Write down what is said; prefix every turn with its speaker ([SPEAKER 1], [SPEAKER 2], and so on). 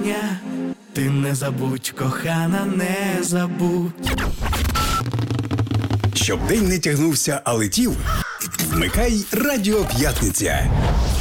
[SPEAKER 1] кохання. Ти не забудь, кохана, не забудь.
[SPEAKER 2] Щоб день не тягнувся, а летів, вмикай Радіо П'ятниця.